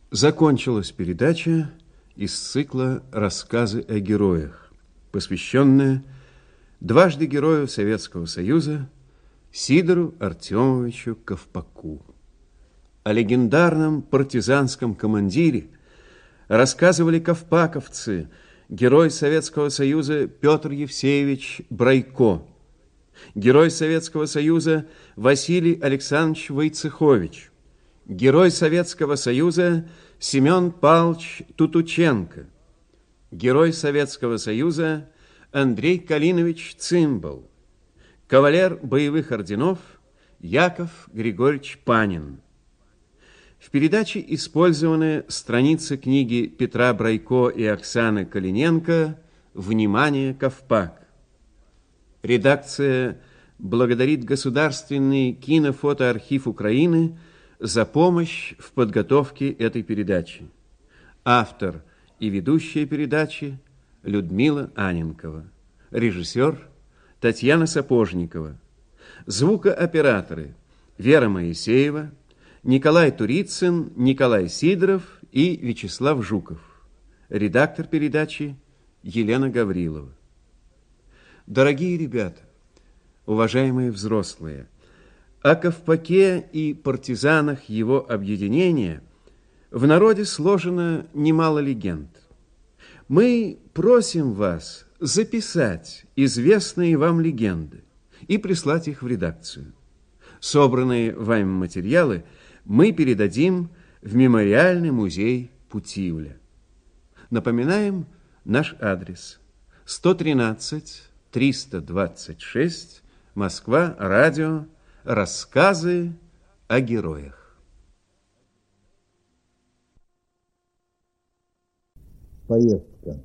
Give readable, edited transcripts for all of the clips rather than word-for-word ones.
Закончилась передача из цикла «Рассказы о героях», посвященная дважды герою Советского Союза Сидору Артемовичу Ковпаку. О легендарном партизанском командире рассказывали ковпаковцы, герой Советского Союза Петр Евсеевич Брайко, герой Советского Союза Василий Александрович Войцехович, герой Советского Союза Семен Павлович Тутученко, герой Советского Союза Андрей Калинович Цимбал, кавалер боевых орденов Яков Григорьевич Панин. В передаче использованы страницы книги Петра Брайко и Оксаны Калиненко «Внимание, Ковпак». Редакция благодарит Государственный кинофотоархив Украины за помощь в подготовке этой передачи. Автор и ведущая передачи Людмила Аненкова. Режиссер Татьяна Сапожникова. Звукооператоры Вера Моисеева, Николай Турицын, Николай Сидоров и Вячеслав Жуков. Редактор передачи Елена Гаврилова. Дорогие ребята, уважаемые взрослые, о Ковпаке и партизанах его объединения в народе сложено немало легенд. Мы просим вас записать известные вам легенды и прислать их в редакцию. Собранные вами материалы мы передадим в Мемориальный музей Путивля. Напоминаем наш адрес: 113-326, Москва, радио, рассказы о героях. Поездка.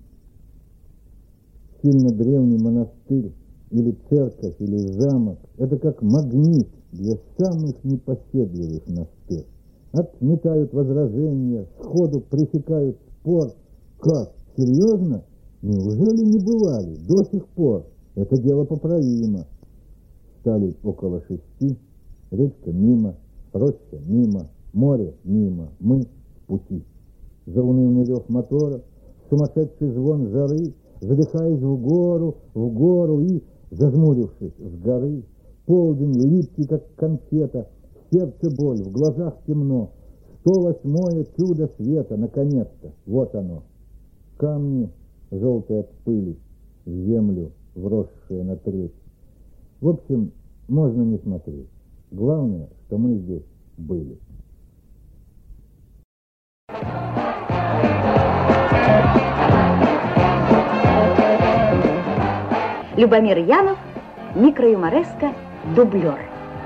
Сильно древний монастырь или церковь, или замок – это как магнит для самых непоседливых на спор. Отметают возражения, сходу пресекают спор. Как? Серьезно? Неужели не бывали до сих пор? Это дело поправимо. Стали около 6, речка мимо, роща мимо, море мимо, мы в пути. Заунывный рев мотора, сумасшедший звон жары, задыхаясь в гору и, зажмурившись с горы, полдень липкий, как конфета, в сердце боль, в глазах темно, 108-е чудо света, наконец-то, вот оно. Камни, желтые от пыли, в землю, вросшие на треть. В общем, можно не смотреть. Главное, что мы здесь были. Любомир Янов, микроюмореска «Дублер».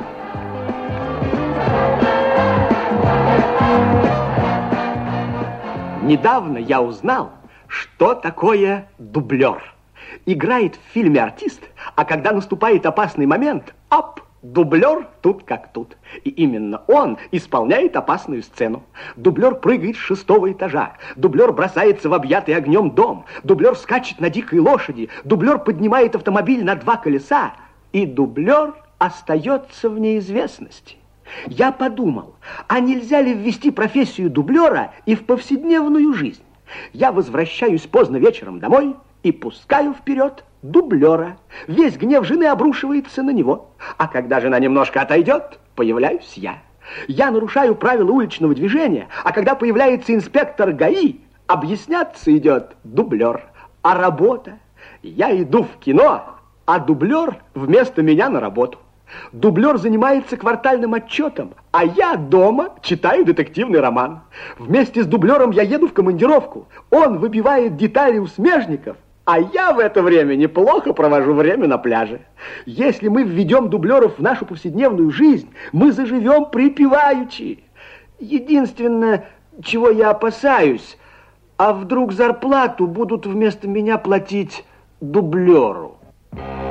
Недавно я узнал, что такое дублер. Играет в фильме артист, а когда наступает опасный момент, дублер тут как тут. И именно он исполняет опасную сцену. Дублер прыгает с 6-го этажа, дублер бросается в объятый огнем дом, дублер скачет на дикой лошади, дублер поднимает автомобиль на 2 колеса, и дублер остается в неизвестности. Я подумал, а нельзя ли ввести профессию дублера и в повседневную жизнь? Я возвращаюсь поздно вечером домой и пускаю вперед дублера. Весь гнев жены обрушивается на него. А когда жена немножко отойдет, появляюсь я. Я нарушаю правила уличного движения, а когда появляется инспектор ГАИ, объясняться идет дублер. А работа? Я иду в кино, а дублер вместо меня на работу. Дублер занимается квартальным отчетом, а я дома читаю детективный роман. Вместе с дублером я еду в командировку. Он выбивает детали у смежников, а я в это время неплохо провожу время на пляже. Если мы введем дублеров в нашу повседневную жизнь, мы заживем припеваючи. Единственное, чего я опасаюсь, а вдруг зарплату будут вместо меня платить дублеру?